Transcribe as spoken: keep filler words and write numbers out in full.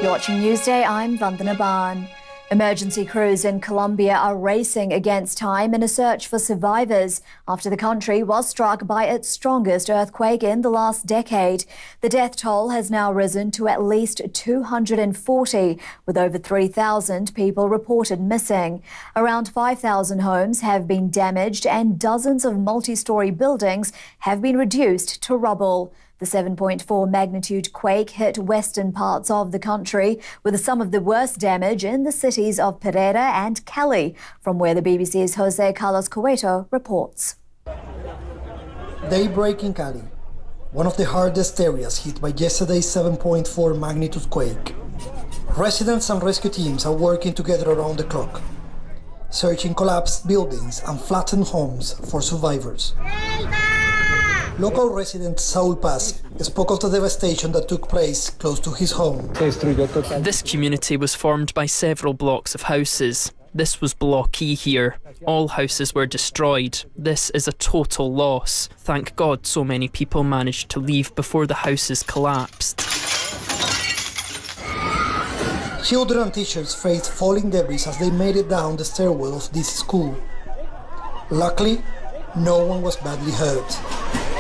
You're watching Newsday, I'm Vandana Ban. Emergency crews in Colombia are racing against time in a search for survivors after the country was struck by its strongest earthquake in the last decade. The death toll has now risen to at least two hundred forty, with over three thousand people reported missing. Around five thousand homes have been damaged and dozens of multi-storey buildings have been reduced to rubble. The seven point four magnitude quake hit western parts of the country, with some of the worst damage in the cities of Pereira and Cali, from where the B B C's Jose Carlos Cueto reports. Daybreak in Cali, one of the hardest areas hit by yesterday's seven point four magnitude quake. Residents and rescue teams are working together around the clock, searching collapsed buildings and flattened homes for survivors. Local resident Saul Paz spoke of the devastation that took place close to his home. This community was formed by several blocks of houses. This was Block E here. All houses were destroyed. This is a total loss. Thank God so many people managed to leave before the houses collapsed. Children and teachers faced falling debris as they made it down the stairwell of this school. Luckily, no one was badly hurt.